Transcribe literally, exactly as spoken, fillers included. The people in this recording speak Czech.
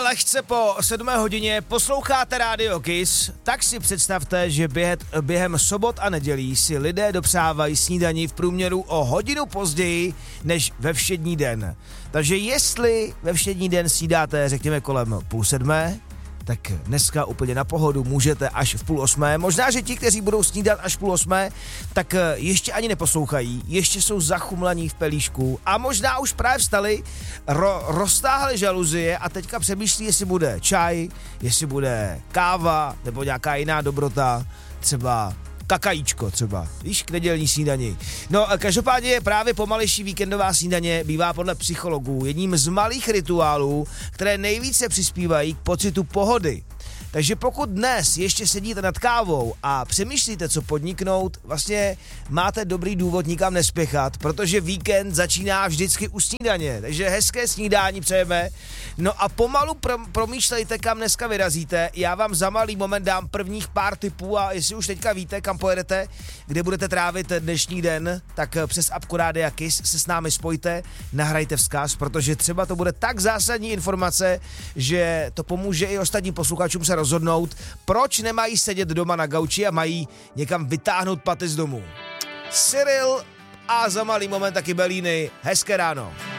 lehce po sedmé hodině posloucháte Radio Kiss, tak si představte, že běhet, během sobot a nedělí si lidé dopřávají snídani v průměru o hodinu později než ve všední den. Takže jestli ve všední den snídáte, řekněme, kolem půl sedmé, tak dneska úplně na pohodu můžete až v půl osmé. Možná, že ti, kteří budou snídat až v půl osmé, tak ještě ani neposlouchají, ještě jsou zachumlaní v pelíšku a možná už právě vstali, ro, roztáhli žaluzie a teďka přemýšlí, jestli bude čaj, jestli bude káva nebo nějaká jiná dobrota, třeba kakajíčko třeba, víš, k nedělní snídani. No, každopádně právě pomalejší víkendová snídaně bývá podle psychologů jedním z malých rituálů, které nejvíce přispívají k pocitu pohody. Takže pokud dnes ještě sedíte nad kávou a přemýšlíte, co podniknout, vlastně máte dobrý důvod nikam nespěchat, protože víkend začíná vždycky u snídaně. Takže hezké snídání přejeme. No a pomalu pr- promýšlejte, kam dneska vyrazíte. Já vám za malý moment dám prvních pár tipů a jestli už teďka víte, kam pojedete, kde budete trávit dnešní den, tak přes apku Rádia Kiss se s námi spojte, nahrajte vzkaz, protože třeba to bude tak zásadní informace, že to pomůže i ostatním posluchačům se rozhodnout, proč nemají sedět doma na gauči a mají někam vytáhnout paty z domu. Cyril a za malý moment taky Bellini. Hezké ráno.